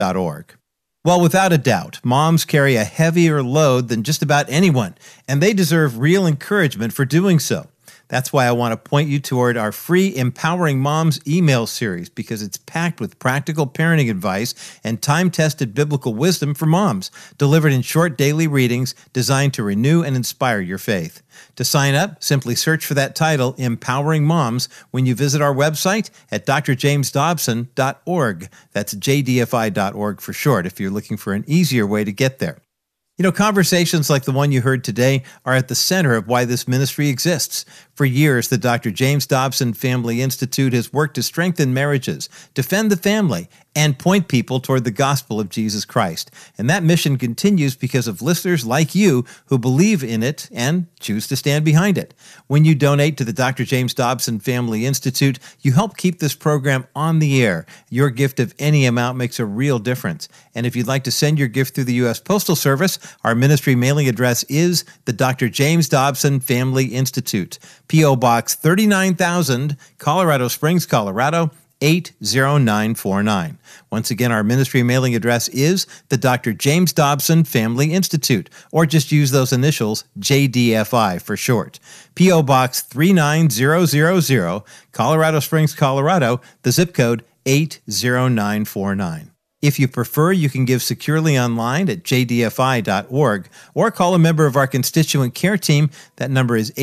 Well, without a doubt, moms carry a heavier load than just about anyone, and they deserve real encouragement for doing so. That's why I want to point you toward our free Empowering Moms email series, because it's packed with practical parenting advice and time-tested biblical wisdom for moms, delivered in short daily readings designed to renew and inspire your faith. To sign up, simply search for that title, Empowering Moms, when you visit our website at drjamesdobson.org. That's jdfi.org for short, if you're looking for an easier way to get there. You know, conversations like the one you heard today are at the center of why this ministry exists. For years, the Dr. James Dobson Family Institute has worked to strengthen marriages, defend the family, and point people toward the gospel of Jesus Christ. And that mission continues because of listeners like you who believe in it and choose to stand behind it. When you donate to the Dr. James Dobson Family Institute, you help keep this program on the air. Your gift of any amount makes a real difference. And if you'd like to send your gift through the U.S. Postal Service, our ministry mailing address is the Dr. James Dobson Family Institute, P.O. Box 39,000, Colorado Springs, Colorado, 80949. Once again, our ministry mailing address is the Dr. James Dobson Family Institute, or just use those initials, JDFI for short. P.O. Box 39000, Colorado Springs, Colorado, the zip code 80949. If you prefer, you can give securely online at jdfi.org or call a member of our constituent care team. That number is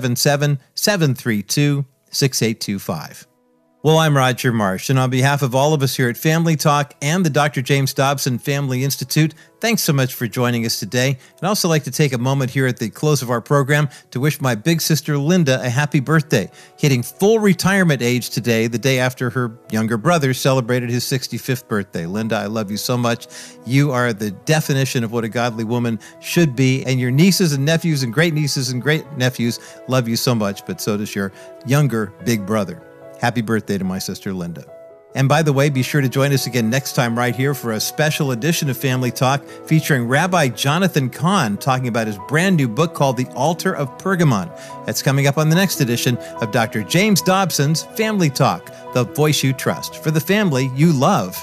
877-732-6825. Well, I'm Roger Marsh, and on behalf of all of us here at Family Talk and the Dr. James Dobson Family Institute, thanks so much for joining us today. I'd also like to take a moment here at the close of our program to wish my big sister Linda a happy birthday, hitting full retirement age today, the day after her younger brother celebrated his 65th birthday. Linda, I love you so much. You are the definition of what a godly woman should be, and your nieces and nephews and great-nieces and great-nephews love you so much, but so does your younger big brother. Happy birthday to my sister Linda. And by the way, be sure to join us again next time right here for a special edition of Family Talk featuring Rabbi Jonathan Cahn talking about his brand new book called The Altar of Pergamon. That's coming up on the next edition of Dr. James Dobson's Family Talk, the voice you trust for the family you love.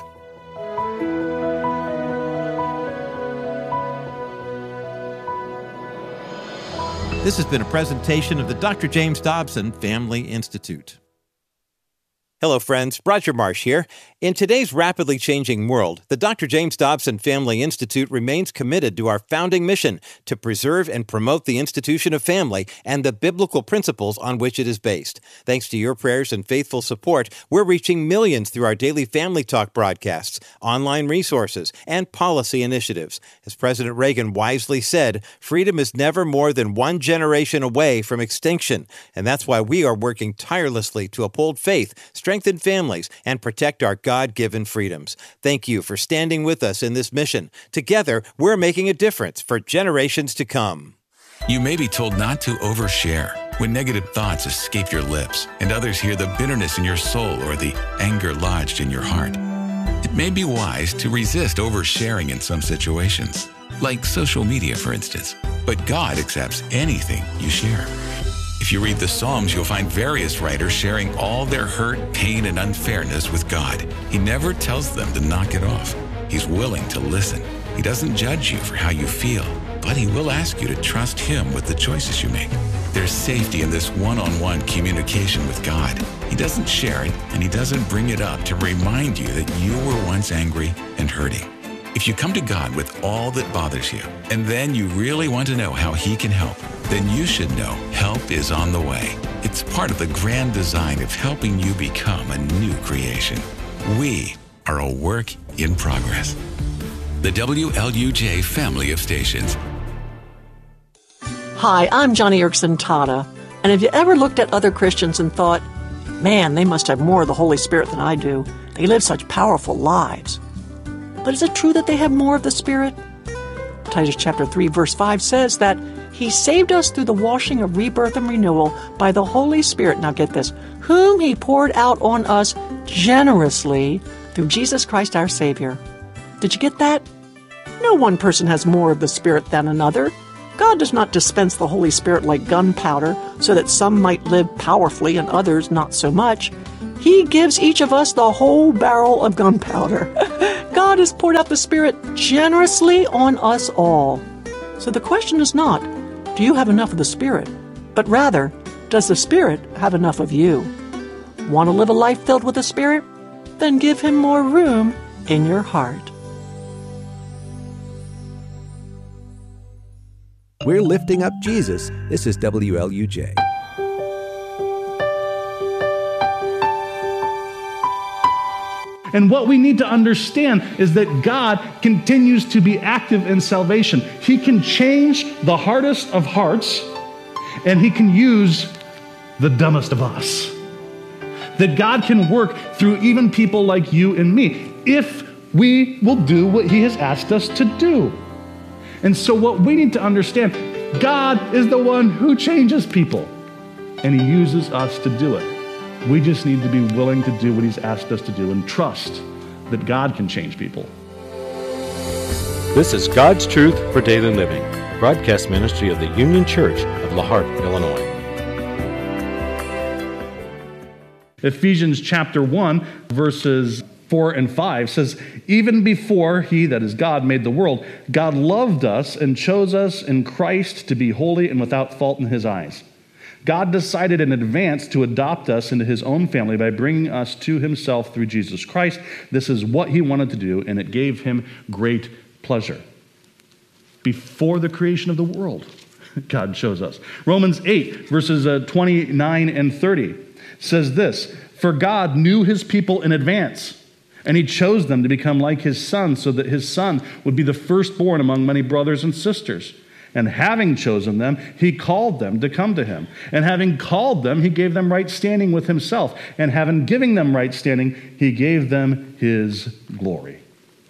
This has been a presentation of the Dr. James Dobson Family Institute. Hello, friends. Roger Marsh here. In today's rapidly changing world, the Dr. James Dobson Family Institute remains committed to our founding mission to preserve and promote the institution of family and the biblical principles on which it is based. Thanks to your prayers and faithful support, we're reaching millions through our daily Family Talk broadcasts, online resources, and policy initiatives. As President Reagan wisely said, freedom is never more than one generation away from extinction, and that's why we are working tirelessly to uphold faith, strengthen families, and protect our God-given freedoms. Thank you for standing with us in this mission. Together, we're making a difference for generations to come. You may be told not to overshare when negative thoughts escape your lips and others hear the bitterness in your soul or the anger lodged in your heart. It may be wise to resist oversharing in some situations, like social media, for instance. But God accepts anything you share. If you read the Psalms, you'll find various writers sharing all their hurt, pain, and unfairness with God. He never tells them to knock it off. He's willing to listen. He doesn't judge you for how you feel, but he will ask you to trust him with the choices you make. There's safety in this one-on-one communication with God. He doesn't share it, and he doesn't bring it up to remind you that you were once angry and hurting. If you come to God with all that bothers you, and then you really want to know how he can help, then you should know help is on the way. It's part of the grand design of helping you become a new creation. We are a work in progress. The WLUJ family of stations. Hi, I'm Johnny Erickson Tata. And have you ever looked at other Christians and thought, man, they must have more of the Holy Spirit than I do. They live such powerful lives. But is it true that they have more of the Spirit? Titus chapter 3, verse 5 says that he saved us through the washing of rebirth and renewal by the Holy Spirit. Now get this, whom he poured out on us generously through Jesus Christ our Savior. Did you get that? No one person has more of the Spirit than another. God does not dispense the Holy Spirit like gunpowder so that some might live powerfully and others not so much. He gives each of us the whole barrel of gunpowder. God has poured out the Spirit generously on us all. So the question is not, do you have enough of the Spirit? But rather, does the Spirit have enough of you? Want to live a life filled with the Spirit? Then give Him more room in your heart. We're lifting up Jesus. This is WLUJ. And what we need to understand is that God continues to be active in salvation. He can change the hardest of hearts, and He can use the dumbest of us. That God can work through even people like you and me if we will do what He has asked us to do. And so what we need to understand, God is the one who changes people, and He uses us to do it. We just need to be willing to do what He's asked us to do and trust that God can change people. This is God's Truth for Daily Living, broadcast ministry of the Union Church of La Harpe, Illinois. Ephesians chapter 1, verses 4 and 5 says, even before He, that is God, made the world, God loved us and chose us in Christ to be holy and without fault in His eyes. God decided in advance to adopt us into His own family by bringing us to Himself through Jesus Christ. This is what He wanted to do, and it gave Him great pleasure. Before the creation of the world, God chose us. Romans 8, verses 29 and 30 says this, for God knew His people in advance, and He chose them to become like His Son, so that His Son would be the firstborn among many brothers and sisters. And having chosen them, He called them to come to Him. And having called them, He gave them right standing with Himself. And having given them right standing, He gave them His glory.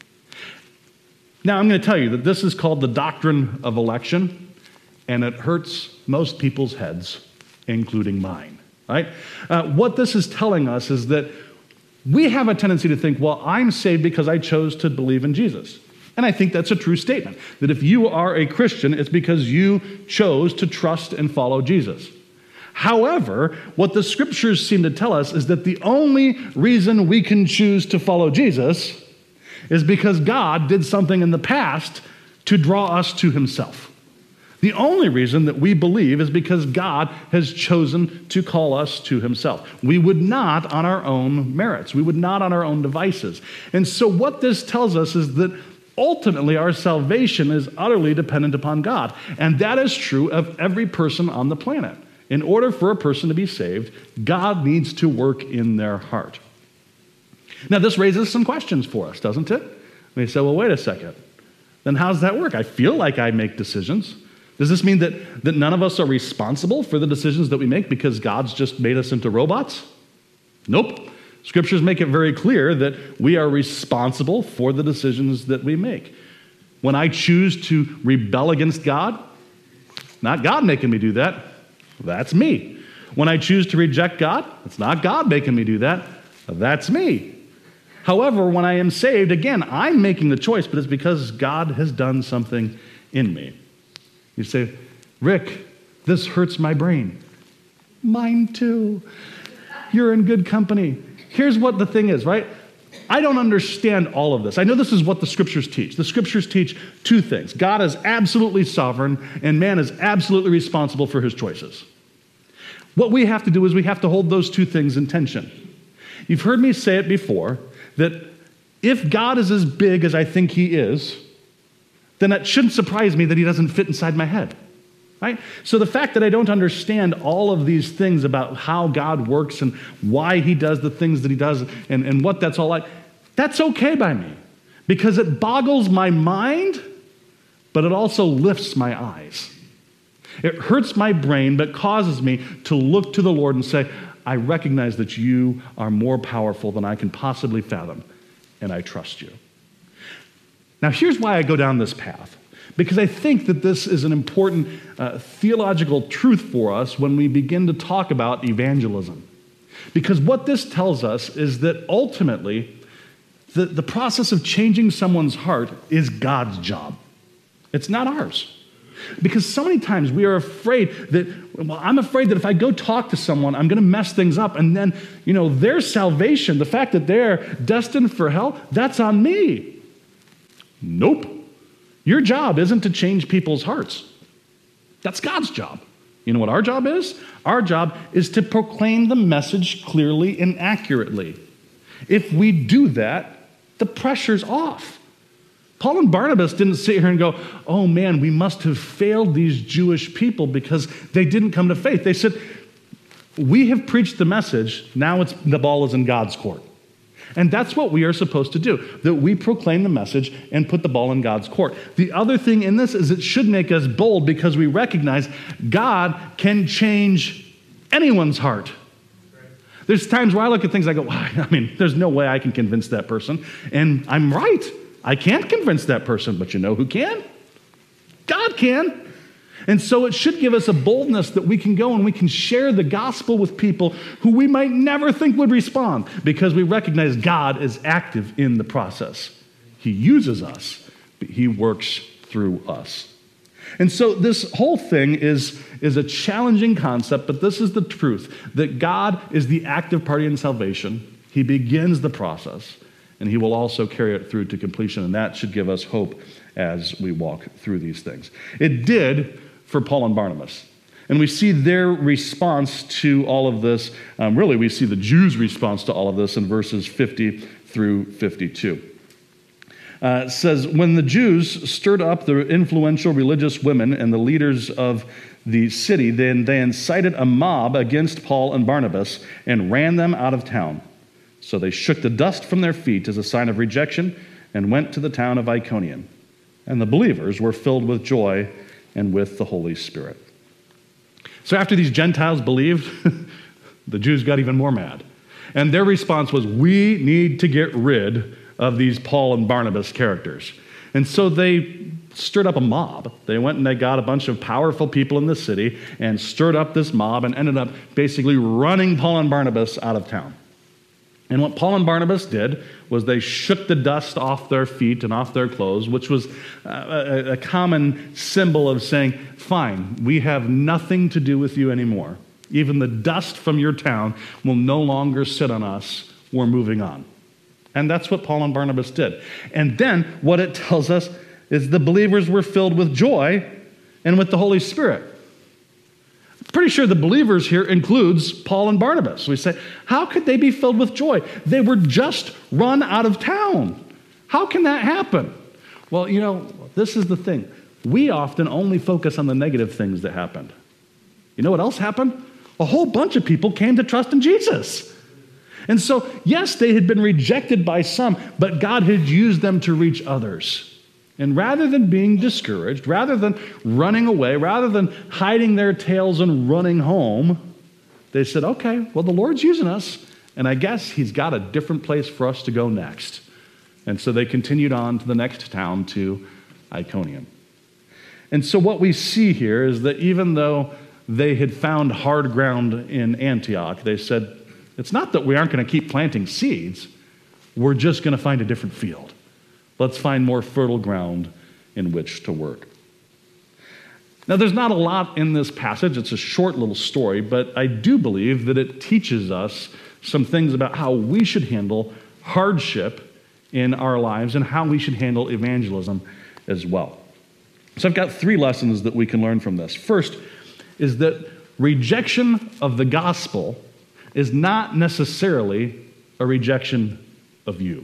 Now, I'm going to tell you that this is called the doctrine of election, and it hurts most people's heads, including mine. Right? What this is telling us is that we have a tendency to think, well, I'm saved because I chose to believe in Jesus. And I think that's a true statement, that if you are a Christian, it's because you chose to trust and follow Jesus. However, what the Scriptures seem to tell us is that the only reason we can choose to follow Jesus is because God did something in the past to draw us to Himself. The only reason that we believe is because God has chosen to call us to Himself. We would not on our own merits. We would not on our own devices. And so what this tells us is that ultimately, our salvation is utterly dependent upon God. And that is true of every person on the planet. In order for a person to be saved, God needs to work in their heart. Now, this raises some questions for us, doesn't it? They say, well, wait a second. Then how does that work? I feel like I make decisions. Does this mean that none of us are responsible for the decisions that we make because God's just made us into robots? Nope. Scriptures make it very clear that we are responsible for the decisions that we make. When I choose to rebel against God, not God making me do that, that's me. When I choose to reject God, it's not God making me do that, that's me. However, when I am saved, again, I'm making the choice, but it's because God has done something in me. You say, Rick, this hurts my brain. Mine too. You're in good company. Here's what the thing is, right? I don't understand all of this. I know this is what the Scriptures teach. The Scriptures teach two things. God is absolutely sovereign, and man is absolutely responsible for his choices. What we have to do is we have to hold those two things in tension. You've heard me say it before, that if God is as big as I think He is, then that shouldn't surprise me that He doesn't fit inside my head. Right? So the fact that I don't understand all of these things about how God works and why He does the things that He does and what that's all like, that's okay by me because it boggles my mind, but it also lifts my eyes. It hurts my brain, but causes me to look to the Lord and say, I recognize that You are more powerful than I can possibly fathom, and I trust You. Now, here's why I go down this path. Because I think that this is an important theological truth for us when we begin to talk about evangelism. Because what this tells us is that ultimately, the process of changing someone's heart is God's job. It's not ours. Because so many times we are afraid I'm afraid that if I go talk to someone, I'm going to mess things up. And then, their salvation, the fact that they're destined for hell, that's on me. Nope. Your job isn't to change people's hearts. That's God's job. You know what our job is? Our job is to proclaim the message clearly and accurately. If we do that, the pressure's off. Paul and Barnabas didn't sit here and go, oh man, we must have failed these Jewish people because they didn't come to faith. They said, we have preached the message, now the ball is in God's court. And that's what we are supposed to do, that we proclaim the message and put the ball in God's court. The other thing in this is it should make us bold because we recognize God can change anyone's heart. There's times where I look at things, I go, there's no way I can convince that person. And I'm right. I can't convince that person, but you know who can? God can. And so it should give us a boldness that we can go and we can share the gospel with people who we might never think would respond because we recognize God is active in the process. He uses us, but he works through us. And so this whole thing is a challenging concept, but this is the truth, that God is the active party in salvation. He begins the process, and he will also carry it through to completion, and that should give us hope as we walk through these things. It did for Paul and Barnabas. And we see their response to all of this. Really, we see the Jews' response to all of this in verses 50 through 52. It says, when the Jews stirred up the influential religious women and the leaders of the city, then they incited a mob against Paul and Barnabas and ran them out of town. So they shook the dust from their feet as a sign of rejection and went to the town of Iconium. And the believers were filled with joy and with the Holy Spirit. So after these Gentiles believed, the Jews got even more mad. And their response was, we need to get rid of these Paul and Barnabas characters. And so they stirred up a mob. They went and they got a bunch of powerful people in the city and stirred up this mob and ended up basically running Paul and Barnabas out of town. And what Paul and Barnabas did was they shook the dust off their feet and off their clothes, which was a common symbol of saying, fine, we have nothing to do with you anymore. Even the dust from your town will no longer sit on us. We're moving on. And that's what Paul and Barnabas did. And then what it tells us is the believers were filled with joy and with the Holy Spirit. Pretty sure the believers here includes Paul and Barnabas. We say, how could they be filled with joy? They were just run out of town. How can that happen? Well, this is the thing. We often only focus on the negative things that happened. You know what else happened? A whole bunch of people came to trust in Jesus. And so, yes, they had been rejected by some, but God had used them to reach others. And rather than being discouraged, rather than running away, rather than hiding their tails and running home, they said, okay, well, the Lord's using us, and I guess he's got a different place for us to go next. And so they continued on to the next town, to Iconium. And so what we see here is that even though they had found hard ground in Antioch, they said, it's not that we aren't going to keep planting seeds, we're just going to find a different field. Let's find more fertile ground in which to work. Now, there's not a lot in this passage. It's a short little story, but I do believe that it teaches us some things about how we should handle hardship in our lives and how we should handle evangelism as well. So I've got 3 lessons that we can learn from this. First is that rejection of the gospel is not necessarily a rejection of you.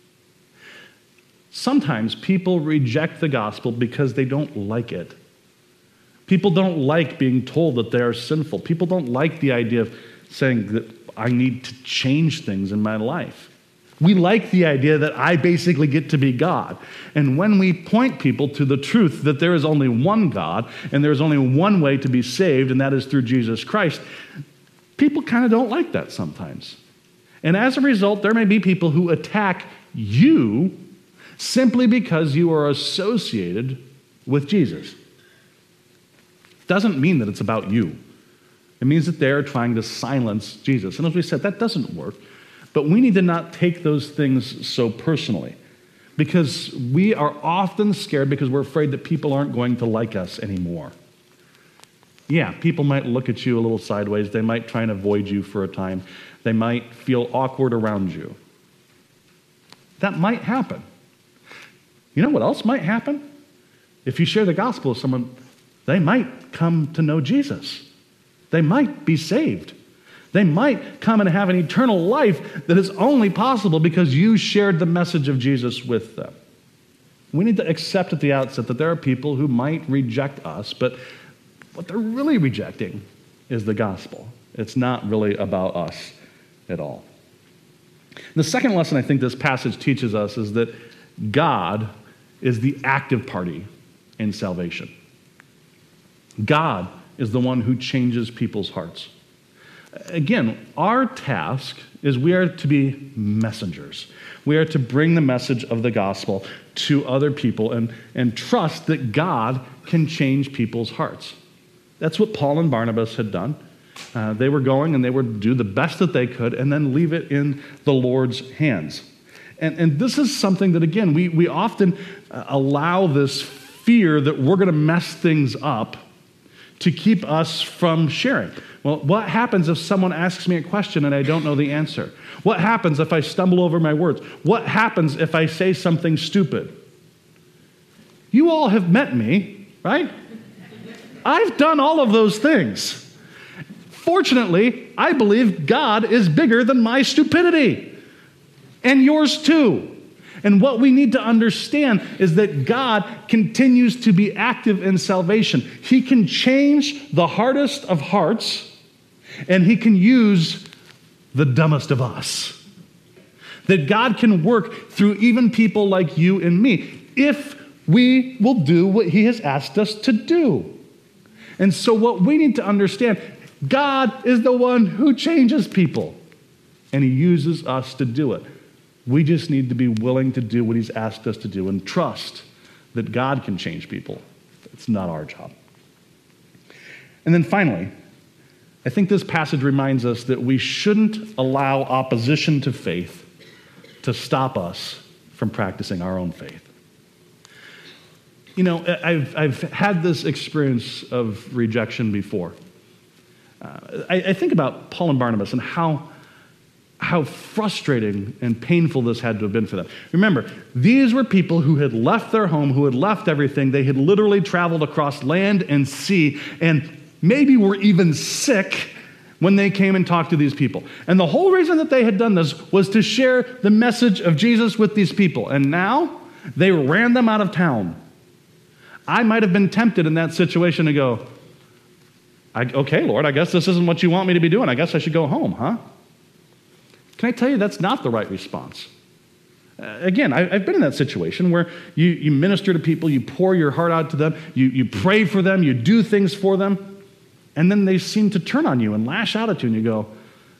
Sometimes people reject the gospel because they don't like it. People don't like being told that they are sinful. People don't like the idea of saying that I need to change things in my life. We like the idea that I basically get to be God. And when we point people to the truth that there is only one God and there is only one way to be saved, and that is through Jesus Christ, people kind of don't like that sometimes. And as a result, there may be people who attack you simply because you are associated with Jesus. Doesn't mean that it's about you. It means that they're trying to silence Jesus. And as we said, that doesn't work. But we need to not take those things so personally. because we are often scared because we're afraid that people aren't going to like us anymore. Yeah, people might look at you a little sideways. They might try and avoid you for a time. They might feel awkward around you. That might happen. You know what else might happen? If you share the gospel with someone, they might come to know Jesus. They might be saved. They might come and have an eternal life that is only possible because you shared the message of Jesus with them. We need to accept at the outset that there are people who might reject us, but what they're really rejecting is the gospel. It's not really about us at all. The second lesson I think this passage teaches us is that God is the active party in salvation. God is the one who changes people's hearts. Again, our task is we are to be messengers. We are to bring the message of the gospel to other people and trust that God can change people's hearts. That's what Paul and Barnabas had done. They were going and they would do the best that they could and then leave it in the Lord's hands. And this is something that, again, we often allow this fear that we're going to mess things up to keep us from sharing. Well, what happens if someone asks me a question and I don't know the answer? What happens if I stumble over my words? What happens if I say something stupid? You all have met me, right? I've done all of those things. Fortunately, I believe God is bigger than my stupidity, and yours too. And what we need to understand is that God continues to be active in salvation. He can change the hardest of hearts, and he can use the dumbest of us. That God can work through even people like you and me if we will do what he has asked us to do. And so what we need to understand, God is the one who changes people, and he uses us to do it. We just need to be willing to do what he's asked us to do and trust that God can change people. It's not our job. And then finally, I think this passage reminds us that we shouldn't allow opposition to faith to stop us from practicing our own faith. You know, I've had this experience of rejection before. I think about Paul and Barnabas and how frustrating and painful this had to have been for them. Remember, these were people who had left their home, who had left everything. They had literally traveled across land and sea, and maybe were even sick when they came and talked to these people. And the whole reason that they had done this was to share the message of Jesus with these people. And now they ran them out of town. I might have been tempted in that situation to go, okay, Lord, I guess this isn't what you want me to be doing. I guess I should go home, huh? Can I tell you that's not the right response? Again, I've been in that situation where you minister to people, you pour your heart out to them, you pray for them, you do things for them, and then they seem to turn on you and lash out at you, and you go,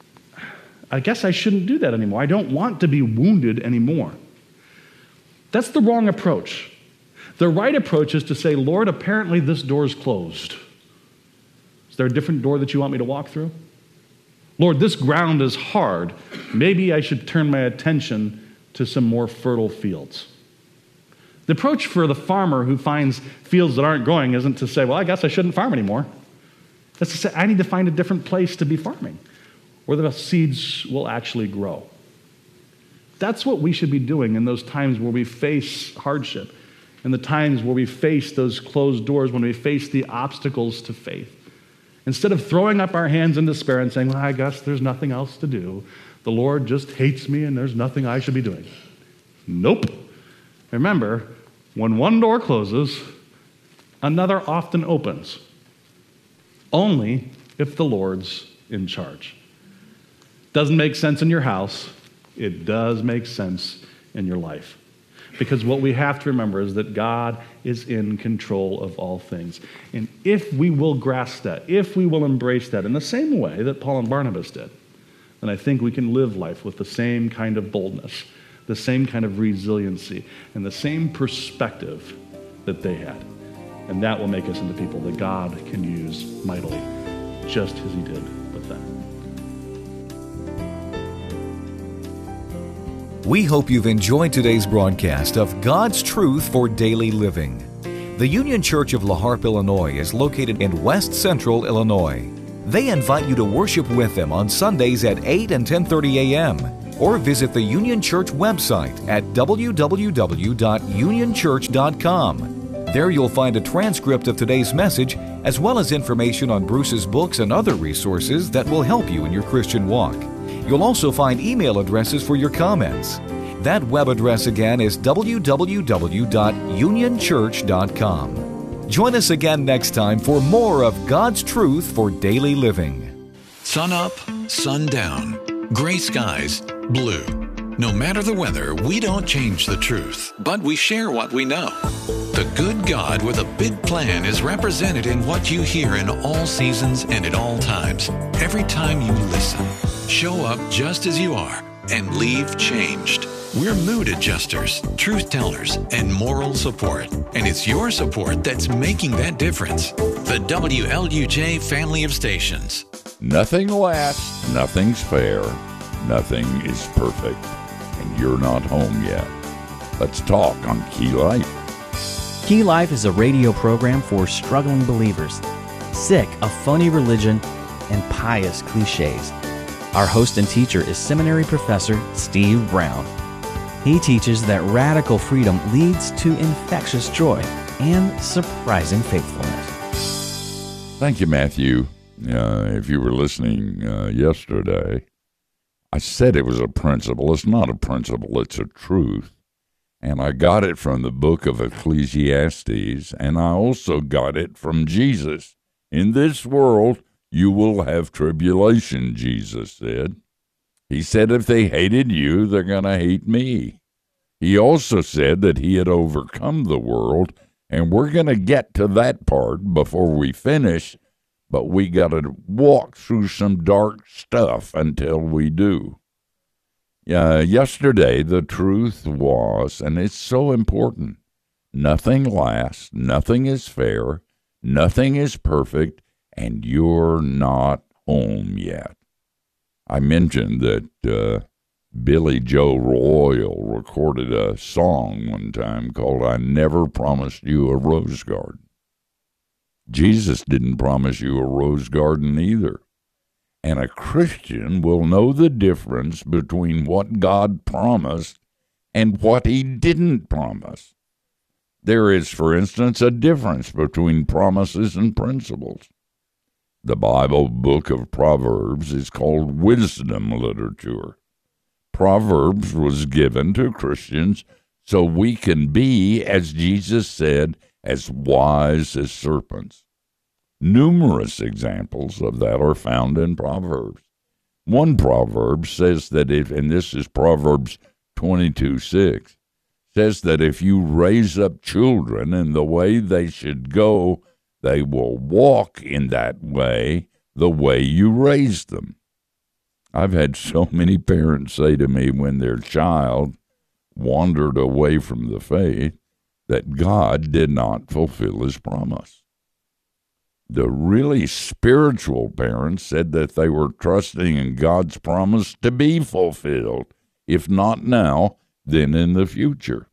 I guess I shouldn't do that anymore. I don't want to be wounded anymore. That's the wrong approach. The right approach is to say, Lord, apparently this door is closed. Is there a different door that you want me to walk through? Lord, this ground is hard. Maybe I should turn my attention to some more fertile fields. The approach for the farmer who finds fields that aren't growing isn't to say, well, I guess I shouldn't farm anymore. It's to say, I need to find a different place to be farming where the seeds will actually grow. That's what we should be doing in those times where we face hardship, in the times where we face those closed doors, when we face the obstacles to faith. Instead of throwing up our hands in despair and saying, well, I guess there's nothing else to do. The Lord just hates me and there's nothing I should be doing. Nope. Remember, when one door closes, another often opens. Only if the Lord's in charge. Doesn't make sense in your house. It does make sense in your life. Because what we have to remember is that God is in control of all things. And if we will grasp that, if we will embrace that in the same way that Paul and Barnabas did, then I think we can live life with the same kind of boldness, the same kind of resiliency, and the same perspective that they had. And that will make us into people that God can use mightily, just as he did with them. We hope you've enjoyed today's broadcast of God's Truth for Daily Living. The Union Church of La Harpe, Illinois is located in West Central Illinois. They invite you to worship with them on Sundays at 8 and 10:30 a.m. or visit the Union Church website at www.unionchurch.com. There you'll find a transcript of today's message as well as information on Bruce's books and other resources that will help you in your Christian walk. You'll also find email addresses for your comments. That web address again is www.unionchurch.com. Join us again next time for more of God's Truth for Daily Living. Sun up, sun down, gray skies, blue. No matter the weather, we don't change the truth, but we share what we know. The good God with a big plan is represented in what you hear in all seasons and at all times. Every time you listen, show up just as you are and leave changed. We're mood adjusters, truth tellers, and moral support. And it's your support that's making that difference. The WLUJ family of stations. Nothing lasts, nothing's fair, nothing is perfect, and you're not home yet. Let's talk on Key Life. Key Life is a radio program for struggling believers, sick of phony religion and pious cliches. Our host and teacher is seminary professor Steve Brown. He teaches that radical freedom leads to infectious joy and surprising faithfulness. Thank you, Matthew. If you were listening yesterday, I said it was a principle. It's not a principle, it's a truth. And I got it from the book of Ecclesiastes, and I also got it from Jesus. In this world, you will have tribulation, Jesus said. He said if they hated you, they're going to hate me. He also said that he had overcome the world, and we're going to get to that part before we finish, but we got to walk through some dark stuff until we do. Yesterday, the truth was, and it's so important, nothing lasts, nothing is fair, nothing is perfect, and you're not home yet. I mentioned that Billy Joe Royal recorded a song one time called I Never Promised You a Rose Garden. Jesus didn't promise you a rose garden either. And a Christian will know the difference between what God promised and what he didn't promise. There is, for instance, a difference between promises and principles. The Bible book of Proverbs is called wisdom literature. Proverbs was given to Christians so we can be, as Jesus said, as wise as serpents. Numerous examples of that are found in Proverbs. One proverb says that and this is Proverbs 22:6, says that if you raise up children in the way they should go, they will walk in that way, the way you raised them. I've had so many parents say to me when their child wandered away from the faith that God did not fulfill his promise. The really spiritual parents said that they were trusting in God's promise to be fulfilled, if not now, then in the future.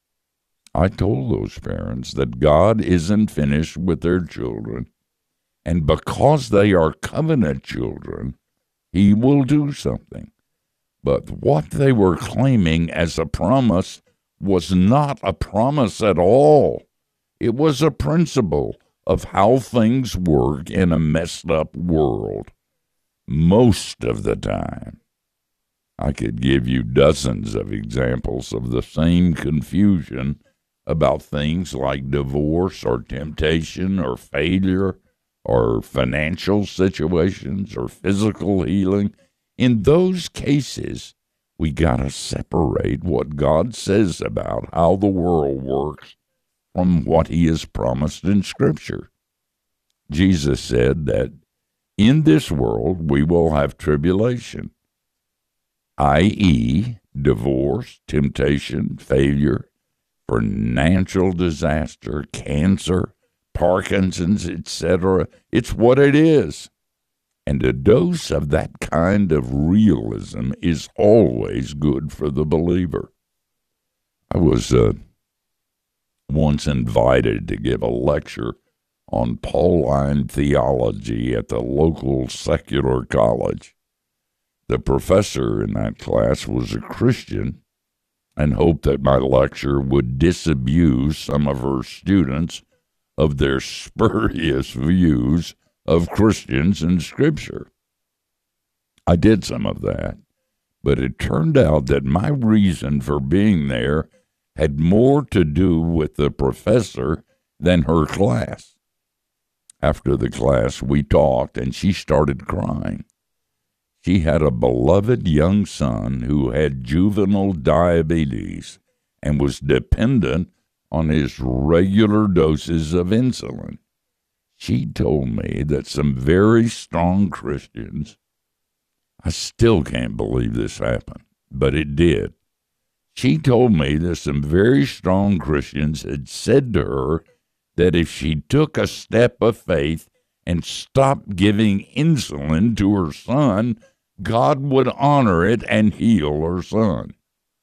I told those parents that God isn't finished with their children, and because they are covenant children, he will do something. But what they were claiming as a promise was not a promise at all. It was a principle of how things work in a messed up world. Most of the time. I could give you dozens of examples of the same confusion about things like divorce or temptation or failure or financial situations or physical healing. In those cases, we got to separate what God says about how the world works from what he has promised in Scripture. Jesus said that in this world we will have tribulation, i.e., divorce, temptation, failure, financial disaster, cancer, Parkinson's, etc. It's what it is. And a dose of that kind of realism is always good for the believer. I was once invited to give a lecture on Pauline theology at the local secular college. The professor in that class was a Christian and hoped that my lecture would disabuse some of her students of their spurious views of Christians and Scripture. I did some of that, but it turned out that my reason for being there had more to do with the professor than her class. After the class, we talked, and she started crying. She had a beloved young son who had juvenile diabetes and was dependent on his regular doses of insulin. She told me that some very strong Christians, I still can't believe this happened, but it did. She told me that some very strong Christians had said to her that if she took a step of faith and stopped giving insulin to her son, God would honor it and heal her son.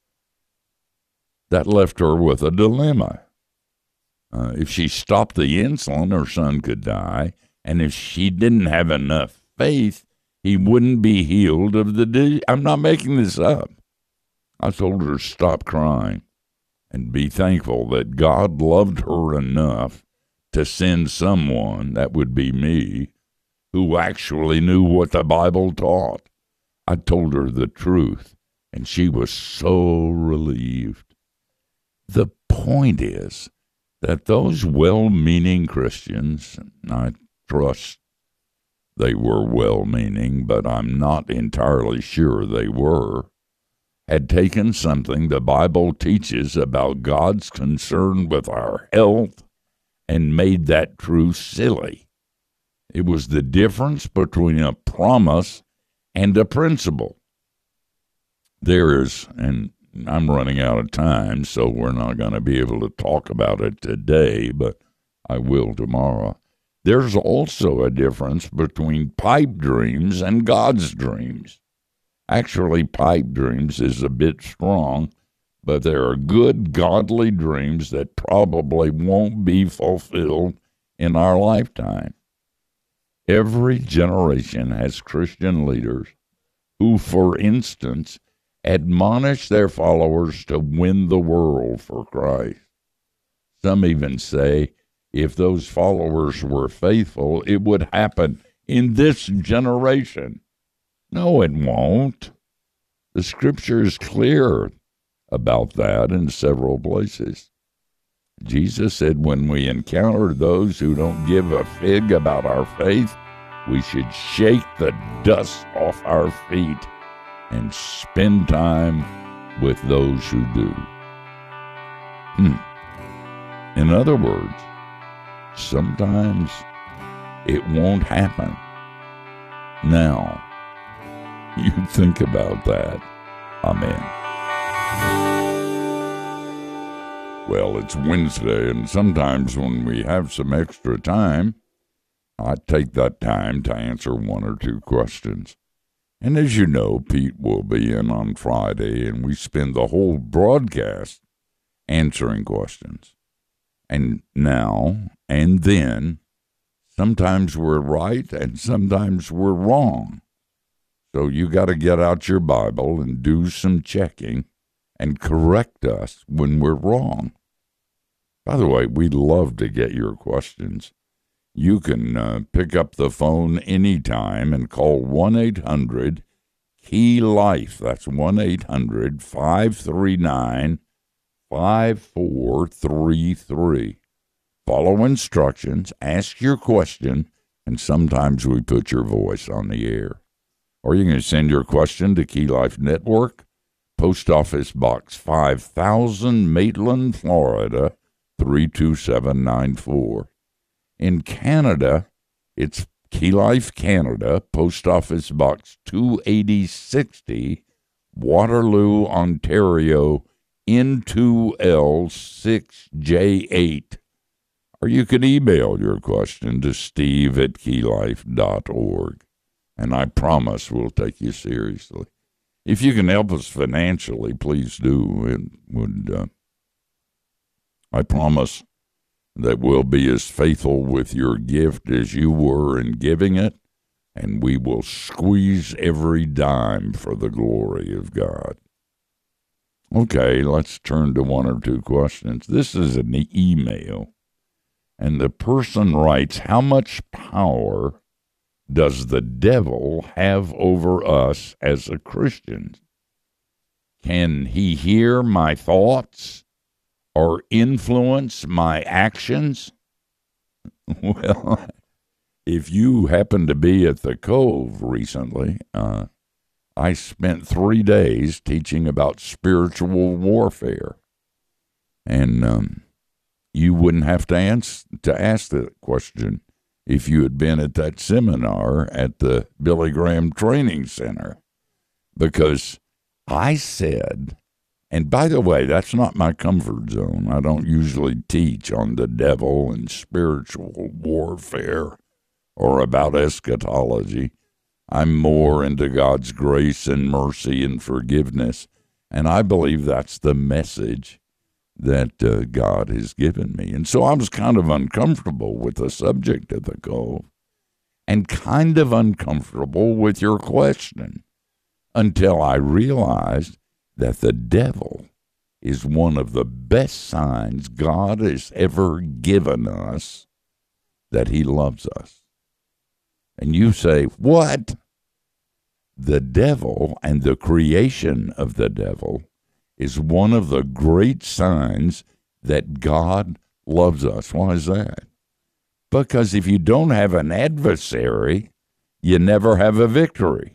That left her with a dilemma. If she stopped the insulin, her son could die, and if she didn't have enough faith, he wouldn't be healed of the disease. I'm not making this up. I told her to stop crying and be thankful that God loved her enough to send someone, that would be me, who actually knew what the Bible taught. I told her the truth, and she was so relieved. The point is that those well-meaning Christians, and I trust they were well-meaning, but I'm not entirely sure they were, had taken something the Bible teaches about God's concern with our health and made that truth silly. It was the difference between a promise and a principle. There is, and I'm running out of time, so we're not going to be able to talk about it today, but I will tomorrow. There's also a difference between pipe dreams and God's dreams. Actually, pipe dreams is a bit strong, but there are good, godly dreams that probably won't be fulfilled in our lifetime. Every generation has Christian leaders who, for instance, admonish their followers to win the world for Christ. Some even say if those followers were faithful, it would happen in this generation. No, it won't. The Scripture is clear about that in several places. Jesus said when we encounter those who don't give a fig about our faith, we should shake the dust off our feet and spend time with those who do. In other words, sometimes it won't happen. Now, you think about that. Amen. Well, it's Wednesday, and sometimes when we have some extra time, I take that time to answer one or two questions. And as you know, Pete will be in on Friday, and we spend the whole broadcast answering questions. And now and then, sometimes we're right and sometimes we're wrong. So you got to get out your Bible and do some checking and correct us when we're wrong. By the way, we'd love to get your questions. You can pick up the phone anytime and call 1-800-KEY-LIFE. That's 1-800-539-5433. Follow instructions, ask your question, and sometimes we put your voice on the air. Or you can send your question to Key Life Network, Post Office Box 5000, Maitland, Florida, 32794. In Canada, it's Key Life Canada, Post Office Box 28060, Waterloo, Ontario, N2L6J8. Or you can email your question to steve@keylife.org. and I promise we'll take you seriously. If you can help us financially, please do. It would. I promise that we'll be as faithful with your gift as you were in giving it, and we will squeeze every dime for the glory of God. Okay, let's turn to one or two questions. This is an email, and the person writes, how much power does the devil have over us as a Christian? Can he hear my thoughts or influence my actions? Well, if you happen to be at the Cove recently, I spent 3 days teaching about spiritual warfare. And you wouldn't have to ask that question if you had been at that seminar at the Billy Graham Training Center. Because I said, and by the way, that's not my comfort zone. I don't usually teach on the devil and spiritual warfare or about eschatology. I'm more into God's grace and mercy and forgiveness, and I believe that's the message that God has given me. And so I was kind of uncomfortable with the subject of the Cove and kind of uncomfortable with your question until I realized that the devil is one of the best signs God has ever given us that he loves us. And you say, what? The devil and the creation of the devil is one of the great signs that God loves us. Why is that? Because if you don't have an adversary, you never have a victory.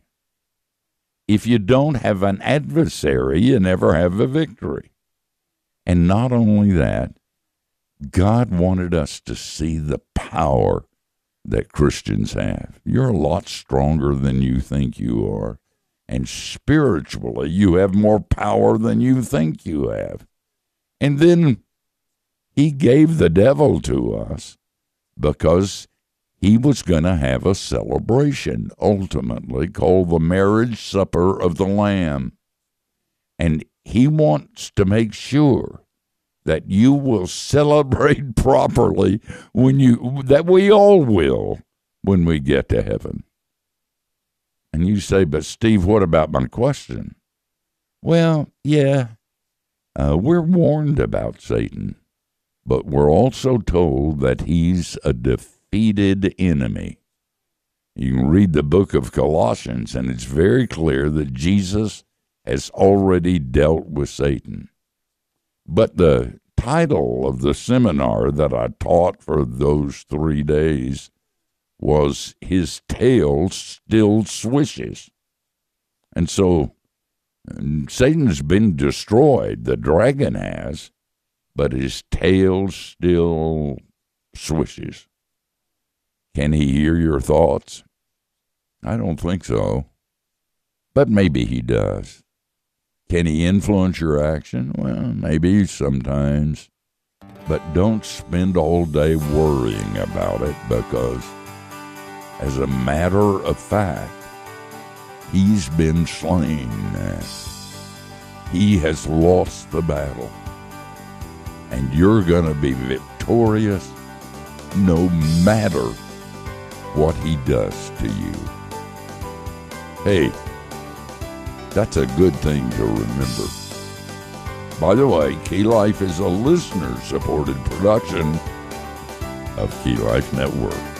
If you don't have an adversary, you never have a victory. And not only that, God wanted us to see the power that Christians have. You're a lot stronger than you think you are. And spiritually, you have more power than you think you have. And then he gave the devil to us because he was going to have a celebration, ultimately called the marriage supper of the Lamb. And he wants to make sure that you will celebrate properly that we all will when we get to heaven. And you say, but Steve, what about my question? Well, yeah, we're warned about Satan, but we're also told that he's a defeated enemy. You can read the book of Colossians, and it's very clear that Jesus has already dealt with Satan. But the title of the seminar that I taught for those 3 days was His Tail Still Swishes. And so Satan's been destroyed, the dragon has, but his tail still swishes. Can he hear your thoughts? I don't think so, but maybe he does. Can he influence your action? Well, maybe sometimes, but don't spend all day worrying about it, because as a matter of fact, he's been slain. He has lost the battle, and you're going to be victorious no matter what he does to you. Hey, that's a good thing to remember. By the way, Key Life is a listener-supported production of Key Life Network.